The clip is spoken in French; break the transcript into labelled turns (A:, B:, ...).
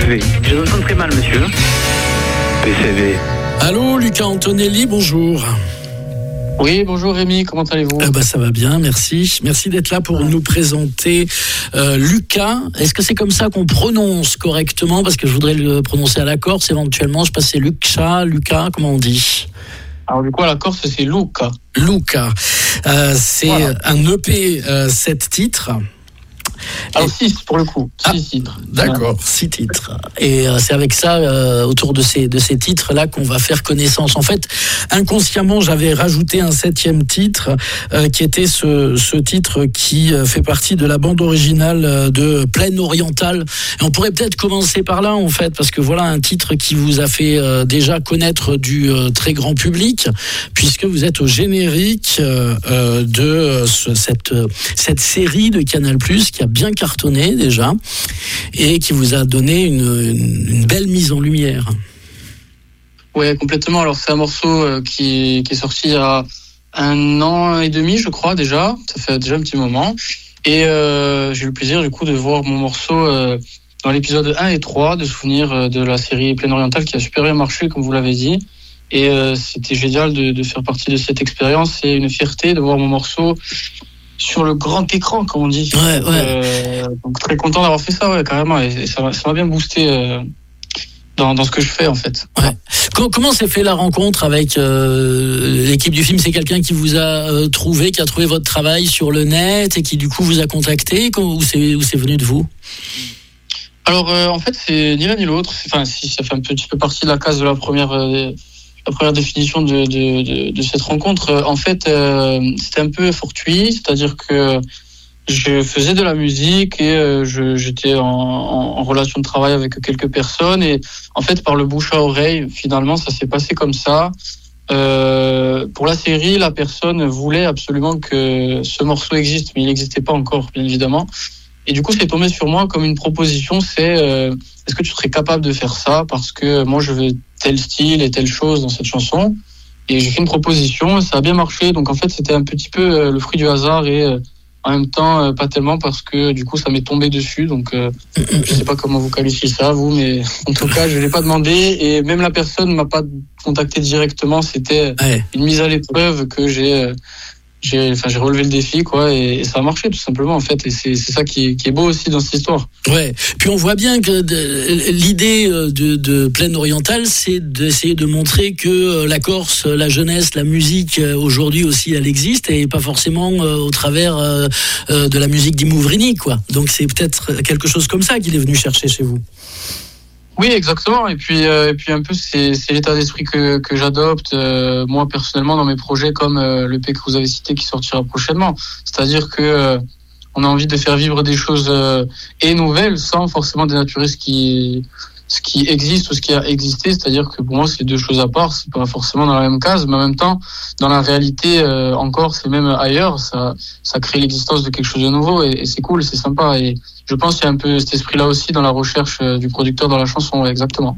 A: PCV. Je vous entends très mal, monsieur. PCV.
B: Allô, Lucas Antonelli, bonjour.
C: Oui, bonjour Rémi, comment allez-vous ?
B: Ça va bien, merci. Merci d'être là pour nous présenter Lucas. Est-ce que c'est comme ça qu'on prononce correctement ? Parce que je voudrais le prononcer à la Corse éventuellement. Je passe c'est Lucas, comment on dit ?
C: Alors du coup, à la Corse, c'est Luca.
B: Luca. C'est un EP, 7 titres.
C: Alors 6 pour le coup, 6 titres.
B: D'accord, 6 titres. Et c'est avec ça, autour de ces titres-là, qu'on va faire connaissance. En fait, inconsciemment, j'avais rajouté un 7e titre, qui était ce titre qui fait partie de la bande originale de Plaine Orientale. Et on pourrait peut-être commencer par là, en fait, parce que voilà un titre qui vous a fait déjà connaître du très grand public, puisque vous êtes au générique de cette série de Canal+, qui a bien cartonné déjà et qui vous a donné une belle mise en lumière.
C: Ouais, complètement. Alors c'est un morceau qui est sorti il y a 1 an et demi, je crois déjà. Ça fait déjà un petit moment. Et j'ai eu le plaisir du coup de voir mon morceau dans l'épisode 1 et 3 de souvenirs de la série Plaine Orientale qui a super bien marché, comme vous l'avez dit. Et c'était génial de faire partie de cette expérience. C'est une fierté de voir mon morceau sur le grand écran, comme on dit. Donc très content d'avoir fait ça, carrément. Et ça m'a bien boosté dans ce que je fais, en fait.
B: Ouais. Comment s'est fait la rencontre avec l'équipe du film ? C'est quelqu'un qui vous a trouvé, qui a trouvé votre travail sur le net et qui du coup vous a contacté, ou c'est venu de vous ?
C: Alors en fait, c'est ni l'un ni l'autre. Enfin, si ça fait un petit peu partie de la case de la première définition de cette rencontre. En fait, c'était un peu fortuit, c'est-à-dire que je faisais de la musique et j'étais en relation de travail avec quelques personnes, et en fait, par le bouche à oreille, finalement, ça s'est passé comme ça. Pour la série, la personne voulait absolument que ce morceau existe, mais il n'existait pas encore, bien évidemment. Et du coup, c'est tombé sur moi comme une proposition, c'est est-ce que tu serais capable de faire ça ? Parce que moi, je veux tel style et telle chose dans cette chanson. Et j'ai fait une proposition, ça a bien marché. Donc en fait, c'était un petit peu le fruit du hasard et en même temps, pas tellement, parce que du coup, ça m'est tombé dessus. Donc je sais pas comment vous qualifiez ça, vous, mais en tout cas, je l'ai pas demandé. Et même la personne m'a pas contacté directement. C'était une mise à l'épreuve que j'ai relevé le défi, quoi, et ça a marché tout simplement, en fait, et c'est ça qui est beau aussi dans cette histoire.
B: Ouais. Puis on voit bien que l'idée de Plaine Orientale, c'est d'essayer de montrer que la Corse, la jeunesse, la musique aujourd'hui aussi, elle existe, et pas forcément au travers de la musique d'Imouvrini, quoi. Donc c'est peut-être quelque chose comme ça qu'il est venu chercher chez vous.
C: Oui, exactement. Et puis un peu, c'est l'état d'esprit que j'adopte, moi, personnellement, dans mes projets, comme l'EP que vous avez cité, qui sortira prochainement. C'est-à-dire que on a envie de faire vivre des choses et nouvelles, sans forcément dénaturer ce qui existe ou ce qui a existé. C'est-à-dire que pour moi, c'est 2 choses à part. C'est pas forcément dans la même case, mais en même temps, dans la réalité, encore, c'est même ailleurs. Ça crée l'existence de quelque chose de nouveau, et c'est cool, c'est sympa. Et je pense qu'il y a un peu cet esprit-là aussi dans la recherche du producteur dans la chanson, exactement.